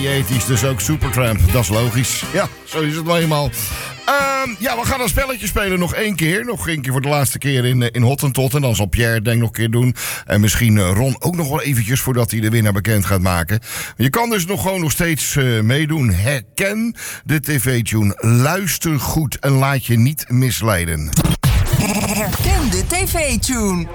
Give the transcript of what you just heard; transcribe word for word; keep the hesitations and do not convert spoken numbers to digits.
tachtiger, dus ook Supertramp. Dat is logisch. Ja, zo is het nou eenmaal. Uh, ja, we gaan een spelletje spelen nog één keer. Nog één keer voor de laatste keer in, in Hottentot. En dan zal Pierre het denk ik nog een keer doen. En misschien Ron ook nog wel eventjes voordat hij de winnaar bekend gaat maken. Je kan dus nog gewoon nog steeds uh, meedoen. Herken de tv-tune. Luister goed en laat je niet misleiden. Herken de tv-tune.